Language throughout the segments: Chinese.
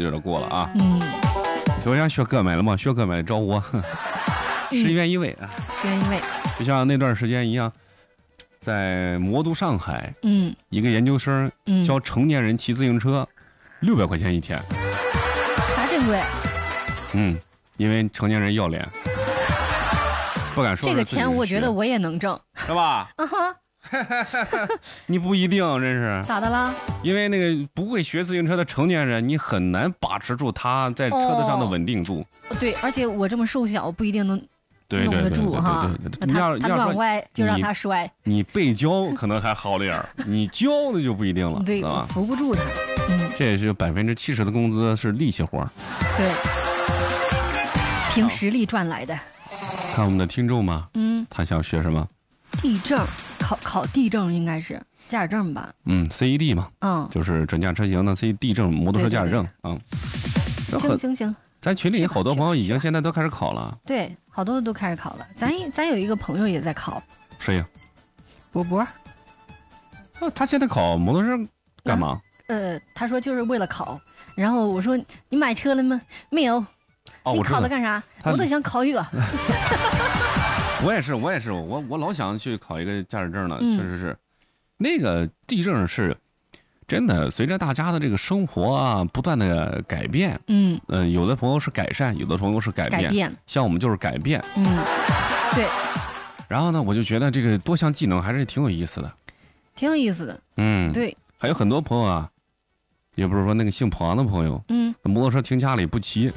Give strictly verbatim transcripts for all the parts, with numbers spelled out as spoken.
有点过了啊。 嗯， 有人学哥买了吗？学哥买找我，十元一位啊， 十元一位。 就像那段时间一样，在魔都上海， 嗯， 一个研究生嗯教成年人骑自行车，六百块钱一天。 咋这么贵？ 嗯，因为成年人要脸，不敢说这个钱我觉得我也能挣， 是吧？ 啊哈， 你不一定，真是。 咋的啦？ 因为那个不会学自行车的成年人，你很难把持住他在车子上的稳定度。 哦、对，而且我这么瘦小，不一定能对弄得住哈。 你要他乱歪就让他摔。 你被教可能还好点儿，你教的就不一定了， 对， 吧？ 扶不住他。嗯， 这也是百分之七十的工资是力气活。 对，凭实力赚来的。 看我们的听众吗？ 嗯， 他想学什么？ 地证，考考地证应该是驾驶证吧？ 嗯 ，C E D 嘛， 嗯， 就是准驾车型的 C E D 证，摩托车驾驶证啊。 行行行， 咱群里好多朋友已经现在都开始考了。 对，好多都开始考了。咱咱有一个朋友也在考。 谁呀？ 波波。 哦，他现在考摩托车干嘛？ 呃，他说就是为了考。然后我说你买车了吗？没有。 哦， 你考它干啥？我都想考一个。 我也是，我也是，我我老想去考一个驾驶证呢， 嗯、 确实是。那个地证是真的，随着大家的这个生活啊不断的改变， 嗯， 呃，有的朋友是改善，有的朋友是改变， 改变像我们就是改变， 嗯，对。 然后呢，我就觉得这个多项技能还是挺有意思的， 挺有意思的， 嗯， 对。 还有很多朋友啊。也不是说那个姓庞的朋友， 嗯， 摩托车停家里不骑，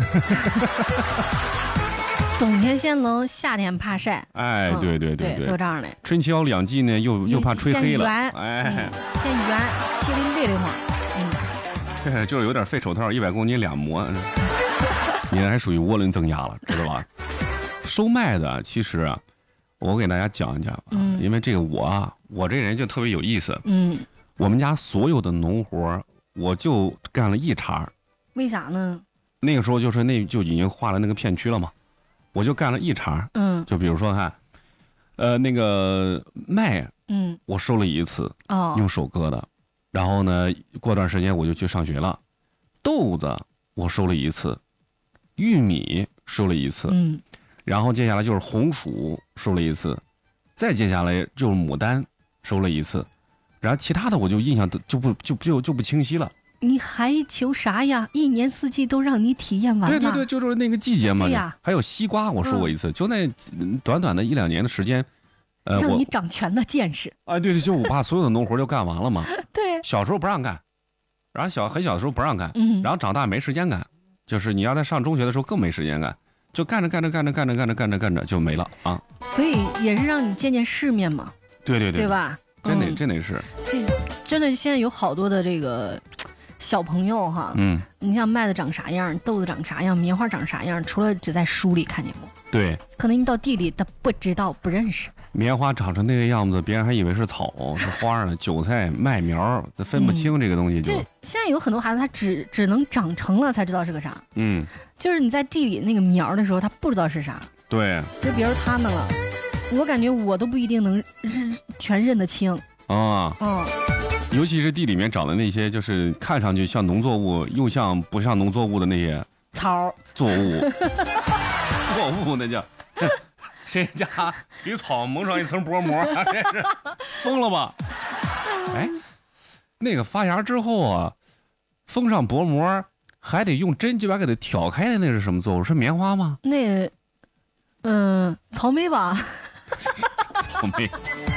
冬天嫌冷，夏天怕晒， 哎，嗯、对对对对， 都这样的。 春秋两季呢，又又怕吹黑了， 哎，嫌远，骑的累得慌，嗯， 对，就是有点费手套，一百公斤两磨，你还属于涡轮增压了，知道吧？收麦的其实啊，我给大家讲一讲啊， 嗯、 因为这个我啊，我这人就特别有意思， 嗯。 我们家所有的农活，我就干了一茬。 为啥呢？ 那个时候就是那就已经划了那个片区了嘛，我就干了一茬。 嗯， 就比如说看，呃，那个麦， 嗯， 我收了一次， 哦， 用手割的。然后呢，过段时间我就去上学了。豆子我收了一次，玉米收了一次， 嗯， 然后接下来就是红薯收了一次，再接下来就是牡丹收了一次。然后其他的我就印象就不就就就不清晰了。 你还求啥呀？一年四季都让你体验完了。 对对对，就是那个季节嘛。 对呀。 还有西瓜，我收过一次，嗯、就那短短的一两年的时间，呃， 让你长全了见识。 啊，对对，就我把所有的农活就干完了嘛。 对。 小时候不让干，然后小很小的时候不让干， 嗯， 然后长大没时间干，就是你要在上中学的时候更没时间干，就干着干着干着干着干着干着干着就没了啊。 所以也是让你见见世面嘛。 对对对。 对吧？ 真得真得是， 这真的现在有好多的这个小朋友哈， 嗯， 你像麦子长啥样，豆子长啥样，棉花长啥样，除了只在书里看见过， 对， 可能你到地里他不知道不认识。 棉花长成那个样子，别人还以为是草是花呢，韭菜麦苗分不清这个东西就。 嗯、现在有很多孩子他只只能长成了才知道是个啥， 嗯， 就是你在地里那个苗的时候，他不知道是啥。 对， 就比如他们了。我感觉我都不一定能认全认得清啊， 嗯， 尤其是地里面长的那些，就是看上去像农作物，又像不像农作物的那些草作物，作物那叫，谁家给草蒙上一层薄膜，这是疯了吧？哎，那个发芽之后啊，封上薄膜，还得用针就把给它挑开的，那是什么作物？是棉花吗？ 那，嗯、呃，草莓吧。 草莓，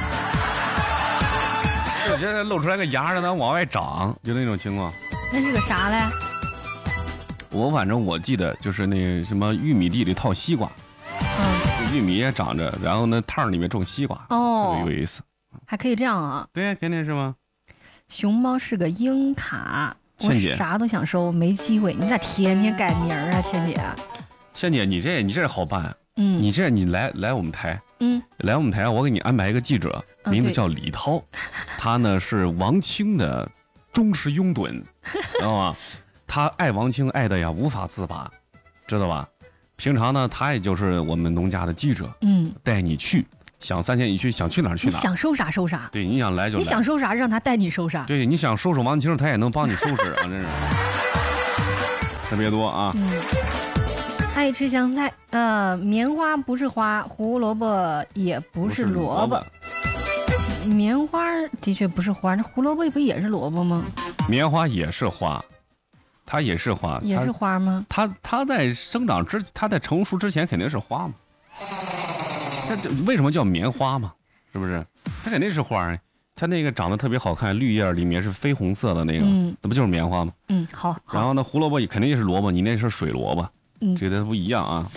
就觉得露出来个芽让它往外长，就那种情况。 那是个啥嘞？ 我反正我记得就是那什么玉米地里套西瓜，嗯，玉米也长着，然后呢套里面种西瓜， 哦， 特别有意思。 还可以这样啊？ 对呀，肯定是吗？ 熊猫是个英卡， 倩姐我啥都想收，没机会。你咋天天改名啊，倩姐？ 倩姐，你这你这好办。 嗯， 你这你来来我们台， 嗯， 来我们台，我给你安排一个记者， 嗯、 名字叫李涛，他呢是王清的忠实拥趸，知道吗？他爱王清爱的呀无法自拔，知道吧？平常呢，他也就是我们农家的记者， 嗯， 带你去，想三天一去，想去哪儿去哪儿， 你想收啥收啥， 对，你想来就来， 你想收啥让他带你收啥， 对，你想收拾王清，他也能帮你收拾啊，真是。 特别多啊。 嗯，爱吃香菜，呃，棉花不是花，胡萝卜也不是萝卜。棉花的确不是花，那胡萝卜不也是萝卜吗？ 棉花也是花，它也是花， 也是花吗？ 它它在生长之，它在成熟之前肯定是花嘛。它这为什么叫棉花嘛？是不是？它肯定是花，它那个长得特别好看，绿叶里面是绯红色的那个， 嗯， 那不就是棉花吗？ 嗯，好。好然后呢，胡萝卜也肯定是萝卜，你那是水萝卜， 嗯， 这个不一样啊。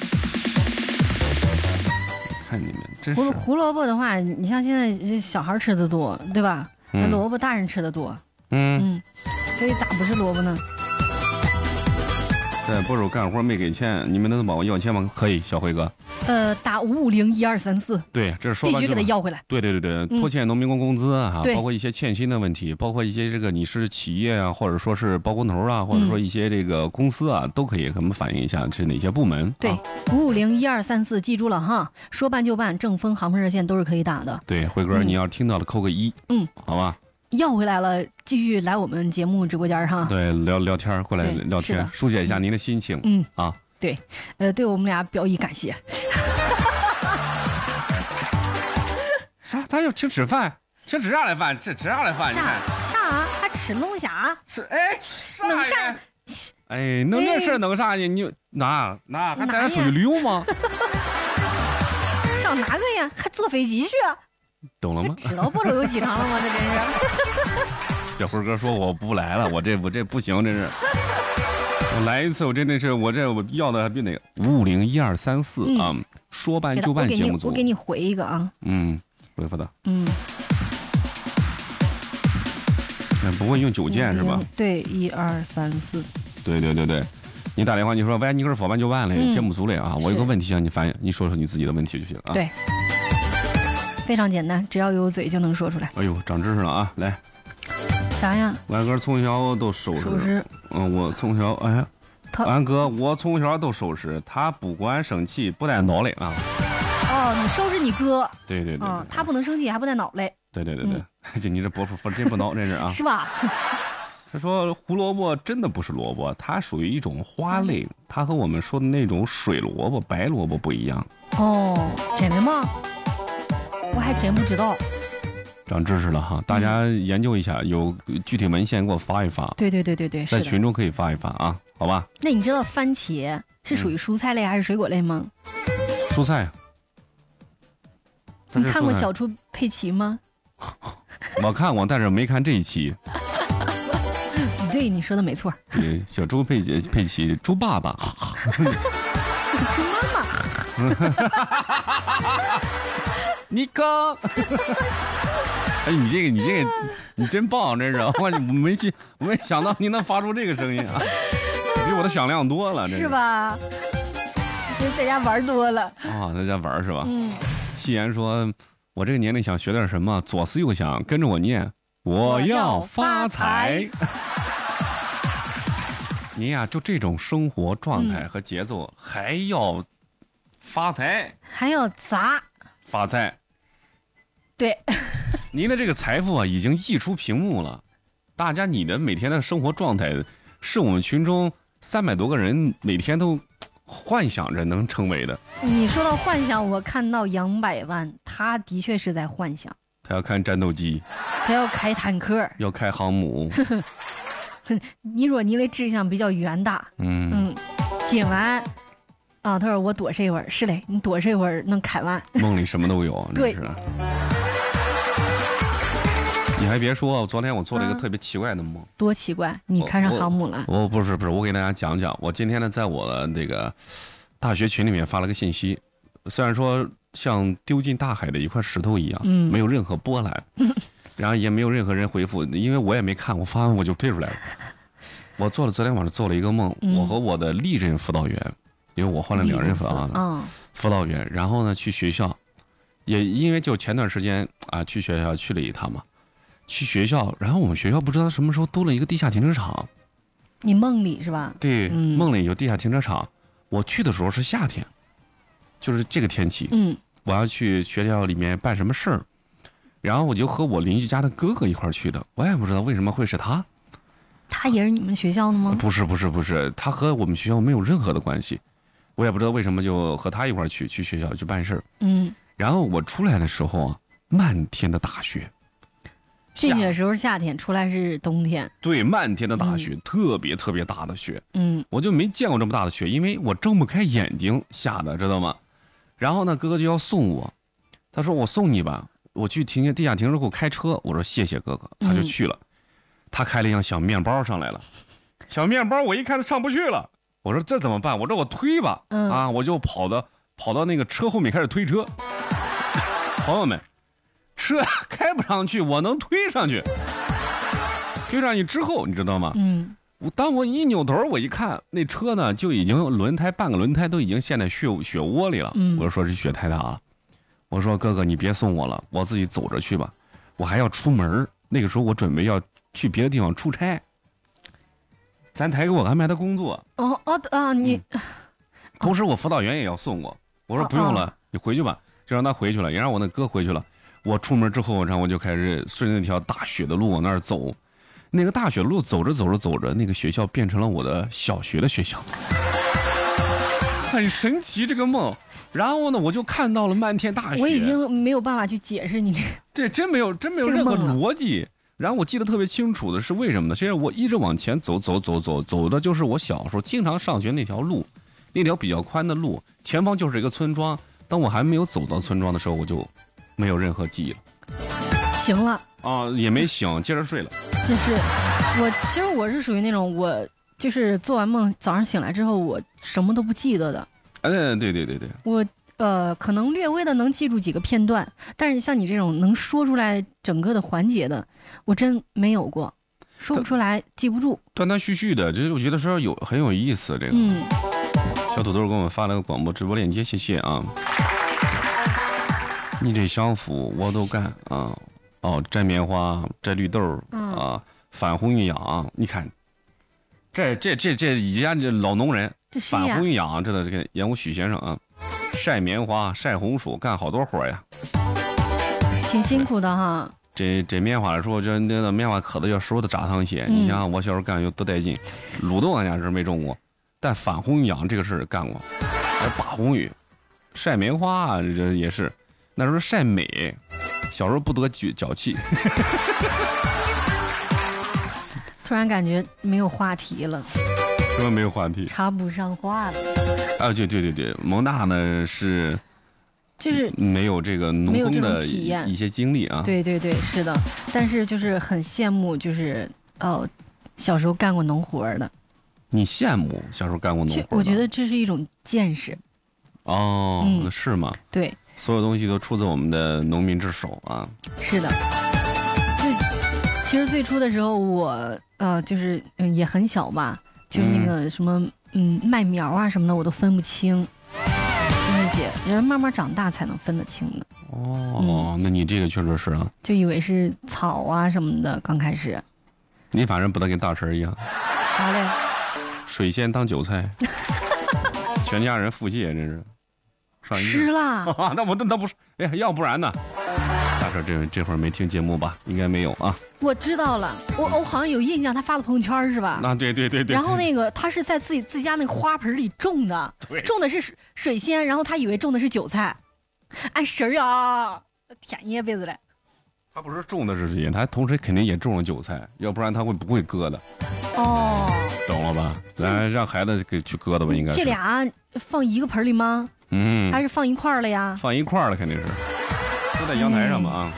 看你们真是胡胡萝卜的话，你像现在小孩吃的多，对吧？那、嗯、萝卜大人吃的多， 嗯嗯，所以咋不是萝卜呢？ 在播手干活没给钱，你们能帮我要钱吗？可以，小辉哥。 呃，打五五零一二三四。对， 这是说必须给他要回来。 对对对对，拖欠农民工工资啊， 嗯、 包括一些欠薪的问题，包括一些这个你是企业啊，或者说是包工头啊，或者说一些这个公司啊，嗯、都可以给我们反映一下是哪些部门。 对，五五零一二三四，记住了哈，说办就办，正风航空热线都是可以打的。 对，辉哥，嗯、你要听到了扣个一， 嗯， 好吧。 要回来了，继续来我们节目直播间哈。 对，聊聊天，过来聊天，疏解一下您的心情。 嗯啊， 对，呃，对我们俩表以感谢。 啥？他要请吃饭，请吃啥来饭？吃吃啥来饭？你看啥？还吃龙虾？ 吃哎啥弄啥？ 哎，弄这事弄啥呢？你哪哪还带他出去旅游吗？ 上哪个呀？还坐飞机去？ 懂了吗？ 知道不？有机场了吗？这真是。 小辉哥说我不来了，我这我这不行，这是。我来一次，我真的是我这我要的还比那个五五零一二三四啊，说办就办节目组。 我给你回一个啊。 嗯，回复的。 嗯。 不会用九键是吧？ 对，一二三四。 对对对对，你打电话你说喂，你可是说办就办了，节目组里啊，我有个问题向你反映，你说说你自己的问题就行啊。 对。非常简单，只要有嘴就能说出来。 哎呦，长知识了啊！来， 啥呀？ 俺哥从小都收拾。 收拾。 嗯，我从小哎，俺哥我从小都收拾，他不管生气，不带恼泪啊。 哦，你收拾你哥。 对对对。 嗯，他不能生气，还不带恼泪。 对对对对，嗯、就你这伯父真不孬，这是啊。 是吧？ 他说胡萝卜真的不是萝卜，它属于一种花类，它和我们说的那种水萝卜、白萝卜不一样。 哦，真的吗？我还真不知道， 长知识了哈！大家研究一下，有具体文献给我发一发。 对对对对对， 在群中可以发一发啊，好吧？ 那你知道番茄是属于蔬菜类还是水果类吗？ 蔬菜。 你看过小猪佩奇吗？ 我看过，但是没看这一期。 对，你说的没错。 对，小猪佩奇，佩奇，猪爸爸。 猪妈妈。 你刚，哎，你这个，你这个，你真棒，真是！我没去，我没想到你能发出这个声音啊，比我的响亮多了， 是吧？你在家玩多了啊，在家玩是吧？ 嗯。 夕颜说：“我这个年龄想学点什么，左思右想，跟着我念，我要发财。”您呀，就这种生活状态和节奏，嗯、还要发财， 还要砸发财。 对， 您的这个财富啊，已经溢出屏幕了。大家，你的每天的生活状态，是我们群中三百多个人每天都幻想着能成为的。 你说到幻想，我看到杨百万，他的确是在幻想。 他要看战斗机， 他要开坦克， 要开航母。 你说你的志向比较远大。 嗯嗯，今晚。啊，他说我躲这会儿，是嘞，你躲这会儿能开完。 梦里什么都有， 对。 你还别说，昨天我做了一个特别奇怪的梦。 啊、多奇怪！你看上航母了？ 我不是不是，我给大家讲讲。我今天呢，在我的那个大学群里面发了个信息，虽然说像丢进大海的一块石头一样， 嗯， 没有任何波澜，然后也没有任何人回复，因为我也没看，我发完我就退出来了。我做了昨天晚上做了一个梦， 嗯、 我和我的历任辅导员。因为我换了两任辅导员， 嗯， 辅导员，然后呢去学校，也因为就前段时间啊去学校去了一趟嘛，去学校，然后我们学校不知道什么时候多了一个地下停车场。 你梦里是吧？ 对，嗯、梦里有地下停车场。我去的时候是夏天，就是这个天气。 嗯， 我要去学校里面办什么事儿，然后我就和我邻居家的哥哥一块儿去的，我也不知道为什么会是他。 他也是你们学校的吗？ 不是不是不是，他和我们学校没有任何的关系，我也不知道为什么就和他一块儿去去学校去办事儿。 嗯， 然后我出来的时候啊，漫天的大雪。 进去的时候是夏天，出来是冬天。 对，漫天的大雪，嗯、特别特别大的雪。 嗯， 我就没见过这么大的雪，因为我睁不开眼睛，下的知道吗？然后呢，哥哥就要送我，他说我送你吧，我去停地下停车库开车。我说谢谢哥哥，他就去了。嗯、他开了一辆小面包上来了，小面包我一看他上不去了，我说这怎么办？我说我推吧， 嗯、 啊，我就跑到跑到那个车后面开始推车。朋友们。车开不上去，我能推上去。推上去之后，你知道吗？ 嗯， 当我一扭头，我一看，那车呢就已经轮胎半个轮胎都已经陷在雪雪窝里了。 嗯， 我就说这雪太大了，我说哥哥你别送我了，我自己走着去吧，我还要出门。那个时候我准备要去别的地方出差，咱台给我安排的工作。 哦哦啊，你、 嗯、同时我辅导员也要送我，我说不用了， 哦、 你回去吧，就让他回去了，也让我那哥回去了。我出门之后，然后我就开始顺着那条大雪的路往那儿走，那个大雪路走着走着走着，那个学校变成了我的小学的学校，很神奇这个梦。然后呢，我就看到了漫天大雪， 我已经没有办法去解释你这， 这真没有真没有任何逻辑。然后我记得特别清楚的是为什么呢？是因为我一直往前走走走走走的就是我小时候经常上学那条路，那条比较宽的路，前方就是一个村庄。当我还没有走到村庄的时候，我就没有任何记忆了， 醒了啊，也没醒，接着睡了。 就是我，其实我是属于那种，我就是做完梦，早上醒来之后，我什么都不记得的。 哎，对对对对， 我呃，可能略微的能记住几个片段，但是像你这种能说出来整个的环节的，我真没有过，说不出来，记不住， 断断续续的，这我觉得说有很有意思。这个， 嗯， 小土豆给我们发了个广播直播链接，谢谢啊。你这相府我都干啊！哦，摘棉花，摘绿豆嗯、 啊，反红育养。你看，这这这这以前这老农人反红育养，这的这个演武许先生啊，晒棉花、晒红薯，干好多活呀， 挺辛苦的哈。 这这棉花的时候，这那个棉花壳子要熟的炸汤些。嗯、你想想，我小时候干有多带劲，卤豆俺家是没种过，但反红育养这个事儿干过，还有把红育，晒棉花啊，这也是。那时候晒美，小时候不得脚气。 突然感觉没有话题了。 什么没有话题？ 插不上话了。 啊，对对对对，蒙大呢是， 就是没有这个农耕的一些经历啊。 对对对，是的。但是就是很羡慕，就是哦，小时候干过农活的。 你羡慕小时候干过农活？ 我觉得这是一种见识。 哦， 嗯、 那是吗？ 对。 所有东西都出自我们的农民之手啊！ 是的，最其实最初的时候我呃就是也很小吧，就那个什么嗯麦苗啊什么的我都分不清，那些人慢慢长大才能分得清的。 哦，嗯、那你这个确实是啊， 就以为是草啊什么的，刚开始。 你反正不得跟大神一样。 啥嘞？ 水仙当韭菜，全家人腹泻，真是。 吃了、 啊，那我那那不是，哎，要不然呢？大婶这这会儿没听节目吧？应该没有啊。 我知道了，我我好像有印象，他发了朋友圈是吧？ 啊，对对对对。 然后那个他是在自己自家那个花盆里种的，种的是水仙，然后他以为种的是韭菜，哎婶儿呀，天爷辈子嘞！ 他不是种的是水仙，他同时肯定也种了韭菜，要不然他会不会割的？ 哦， 懂了吧？咱让孩子给去割的吧，应该是。 这俩放一个盆里吗？ 嗯， 还是放一块儿了呀？ 放一块儿了，肯定是，都在阳台上嘛啊。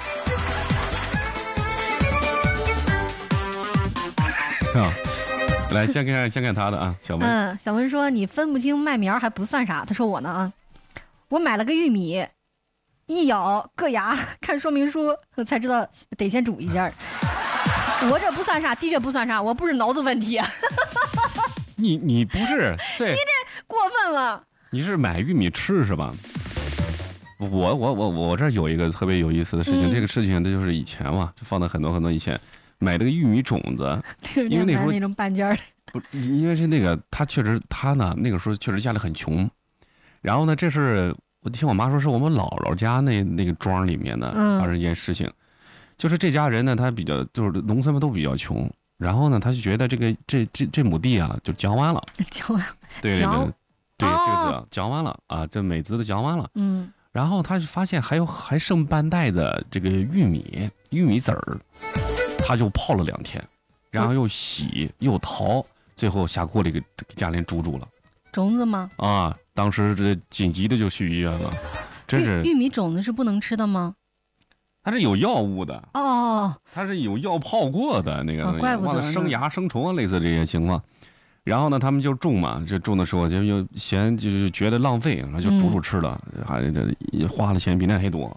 嗯、啊，来先看先看他的啊，小文。 嗯，小文说你分不清麦苗还不算啥，他说我呢啊，我买了个玉米，一咬硌牙，看说明书才知道得先煮一下。我这不算啥，的确不算啥，我不是脑子问题。 你你不是这？ 你这过分了。 你是买玉米吃是吧？我我我我这有一个特别有意思的事情，嗯、这个事情这就是以前嘛，就放在很多很多以前买这个玉米种子，因为那时候那种半截儿， 不，因为是那个他确实他呢那个时候确实家里很穷，然后呢这是我听我妈说是我们姥姥家那那个庄里面呢发生一件事情，嗯、就是这家人呢他比较就是农村们都比较穷， 然后呢，他就觉得这个这这这亩地啊，就讲完了。 讲完， 对对对， 讲对、 哦、 这个字讲完了啊，这美字都讲完了。 嗯。 然后他就发现还有还剩半袋的这个玉米玉米籽儿，他就泡了两天，然后又洗又淘，最后下锅里给给家里煮煮了。 种子吗？ 啊，当时这紧急的就去医院了，真是。 玉米种子是不能吃的吗？ 它是有药物的哦， 它是有药泡过的那个东西， 怪不得生芽生虫啊，类似这些情况。然后呢，他们就种嘛，这种的时候就又嫌就是觉得浪费，然后就煮煮吃了，嗯、还这花的钱比那还多。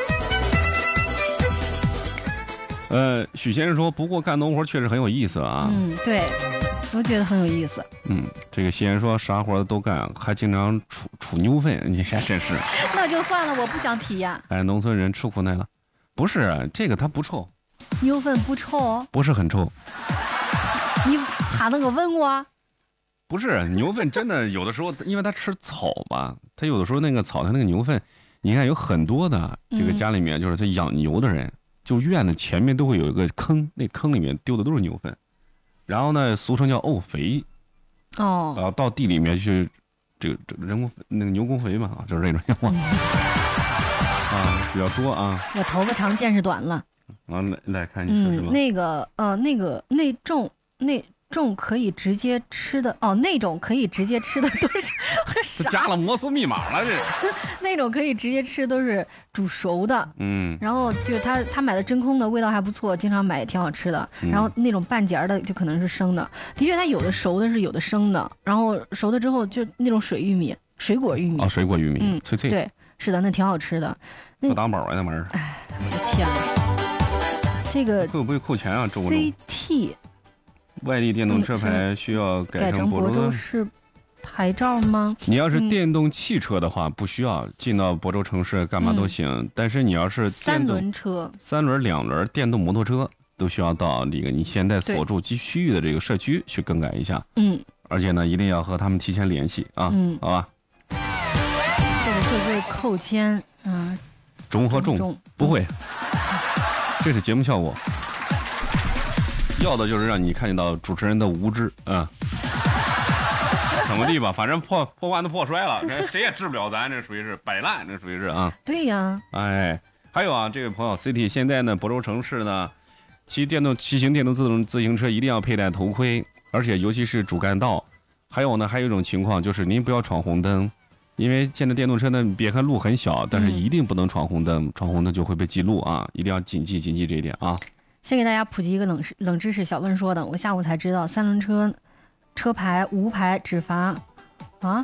呃，许先生说，不过干农活确实很有意思啊。 嗯，对，我觉得很有意思。 嗯，这个西人说啥活都干，还经常出出牛粪，你还真是。 那就算了，我不想体验。 哎，农村人吃苦耐劳，不是这个它不臭， 牛粪不臭， 不是很臭。 你他那个问过？ 不是牛粪真的有的时候，因为它吃草嘛，它有的时候那个草，它那个牛粪，你看有很多的这个家里面，就是他养牛的人，嗯、就院子前面都会有一个坑，那坑里面丢的都是牛粪，然后呢，俗称叫沤肥， 哦， 然后到地里面去，这个这个人工那个牛工肥嘛，就是这种情况，嗯、啊比较多啊。 我头发长见识短了。 啊，来来看你说什么？ 嗯，那个呃，那个那种那。种可以直接吃的哦，那种可以直接吃的都是加了摩斯密码了这。 那种可以直接吃都是煮熟的， 嗯， 然后就他他买的真空的味道还不错，经常买也挺好吃的。 嗯、 然后那种半截的就可能是生的，的确它有的熟的是有的生的，然后熟的之后就那种水玉米、水果玉米哦，水果玉米，嗯，脆脆， 对，是的，那挺好吃的。 不打饱啊那玩意儿。 哎，我的天哪，这个会不会扣钱啊？周 C T。 外地电动车牌需要改成亳州市牌照吗？ 你要是电动汽车的话，不需要进到亳州城市干嘛都行。嗯、但是你要是三轮车、 三轮、两轮电动摩托车，都需要到这个你现在所住区域的这个社区去更改一下。 嗯， 而且呢，一定要和他们提前联系啊。 嗯， 好吧。 这个会不会扣钱？嗯， 中和重不会，这是节目效果。要的就是让你看见到主持人的无知，嗯，怎么地吧，反正破破罐子破摔了，谁也治不了咱，这属于是摆烂，这属于是啊。 对呀。 哎，还有啊，这位朋友 C T 现在呢，亳州城市呢，骑电动骑行电动自动自行车一定要佩戴头盔，而且尤其是主干道。还有呢，还有一种情况就是您不要闯红灯，因为现在电动车呢，别看路很小，但是一定不能闯红灯，嗯、闯红灯就会被记录啊，一定要谨记谨记这一点啊。 先给大家普及一个冷冷知识，小问说的，我下午才知道，三轮车车牌无牌只罚啊？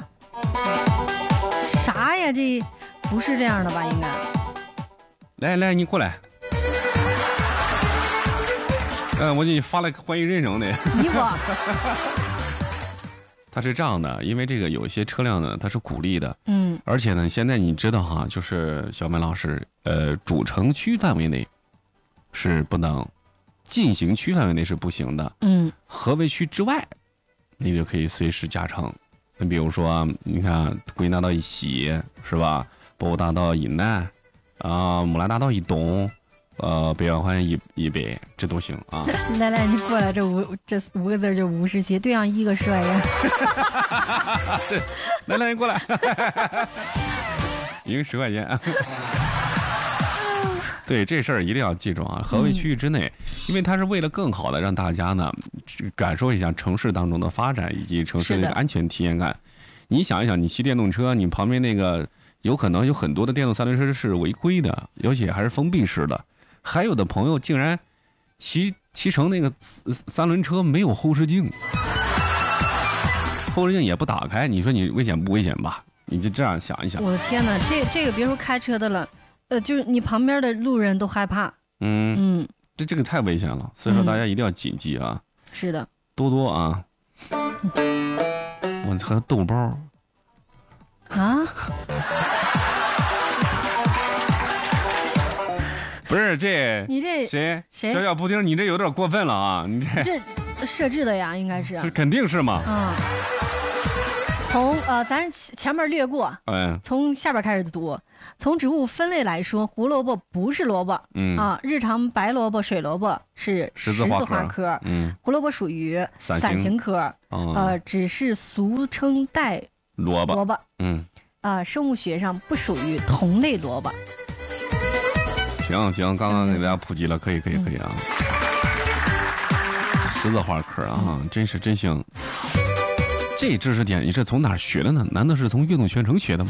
啥呀？这不是这样的吧？应该。 来来，你过来。嗯，我给你发了欢迎人生的。 你我。 它是这样的，因为这个有一些车辆呢，它是鼓励的， 嗯， 而且呢，现在你知道哈，就是小曼老师，呃，主城区范围内。是不能，进行区范围内是不行的。 嗯， 合围区之外，你就可以随时加成。你比如说，你看国营大道以西是吧？博物大道以南，啊，木兰大道以东，呃，北外环以以北，这都行啊。 来来，你过来，这五这五个字就五十七，对上一个十万元。 对，来来，你过来，一个十块钱。对这事儿一定要记住啊！合围区域之内，因为它是为了更好的让大家呢感受一下城市当中的发展以及城市的一个安全体验感。你想一想，你骑电动车，你旁边那个有可能有很多的电动三轮车是违规的，而且还是封闭式的。还有的朋友竟然骑骑成那个三轮车没有后视镜，后视镜也不打开，你说你危险不危险吧？你就这样想一想。 我的天哪，这这个别说开车的了。呃，就是你旁边的路人都害怕， 嗯嗯， 这这个太危险了，所以说大家一定要谨记啊。 嗯、是的， 多多啊，我还有豆包啊， 不是这你这谁谁小小不听，你这有点过分了啊！你这这设置的呀，应该是， 这肯定是嘛， 嗯。 从呃，咱前面略过， 哎， 从下边开始读。从植物分类来说，胡萝卜不是萝卜， 嗯啊，日常白萝卜、水萝卜是十字花科， 科嗯， 胡萝卜属于伞形科， 哦、 呃，只是俗称带萝卜， 萝卜， 嗯， 啊、呃，生物学上不属于同类萝卜。 行行，刚刚给大家普及了，可以可以可以啊。嗯、十字花科啊，嗯、真是真行。这知识点你是从哪儿学的呢？难道是从运动全程学的吗？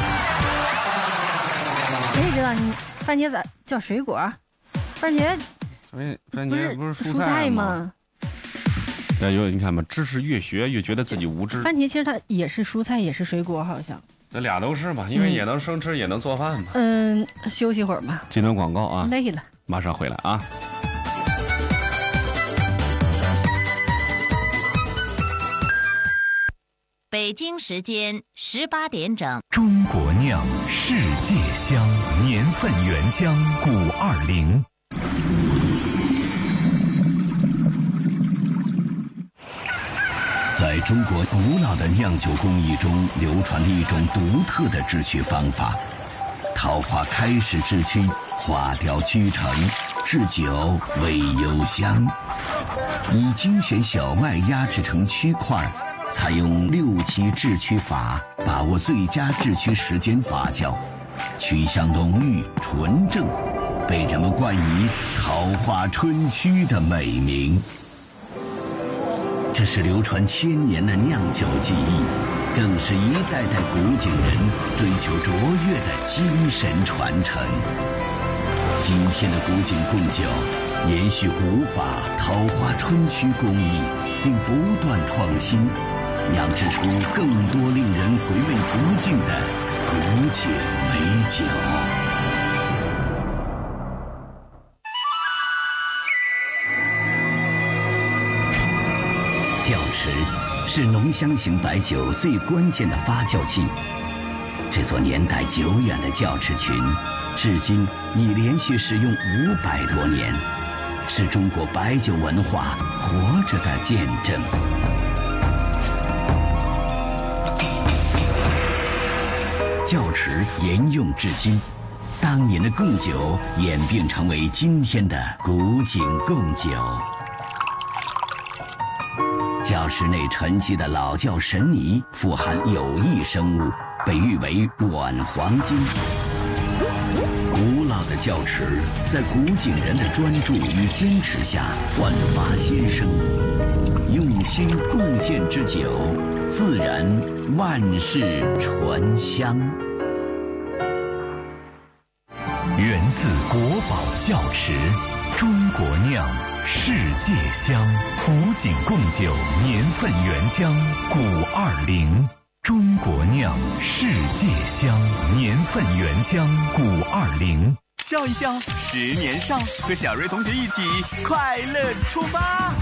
谁知道你番茄咋叫水果？番茄， 番茄不是蔬菜吗？ 哎呦，你看吧，知识越学越觉得自己无知。 番茄其实它也是蔬菜，也是水果，好像。 这俩都是嘛，因为也能生吃，嗯、也能做饭嘛。 嗯，休息会儿吧。 接段广告啊。 累了。 马上回来啊。 北京时间十八点整。 中国酿，世界香，年份原浆古二零。 在中国古老的酿酒工艺中，流传了一种独特的制曲方法。桃花开始制曲，花雕曲成，制酒为幽香。以精选小麦压制成曲块，采用六七制曲法，把握最佳制曲时间发酵，曲香浓郁纯正，被人们冠以桃花春曲的美名。这是流传千年的酿酒技艺，更是一代代古井人追求卓越的精神传承。今天的古井贡酒延续古法桃花春曲工艺，并不断创新，酿制出更多令人回味不尽的古井美酒。窖池是浓香型白酒最关键的发酵器。这座年代久远的窖池群，至今已连续使用五百多年，是中国白酒文化活着的见证。窖池沿用至今，当年的贡酒演变成为今天的古井贡酒。窖池内沉积的老窖神泥富含有益生物，被誉为软黄金。古老的窖池在古井人的专注与坚持下焕发新生，用心贡献之酒，自然万世醇香。 源自国宝窖池，中国酿，世界香，古井贡酒年份原浆古二零。中国酿，世界香，年份原浆古二零。 笑一笑，十年少，和小瑞同学一起快乐出发。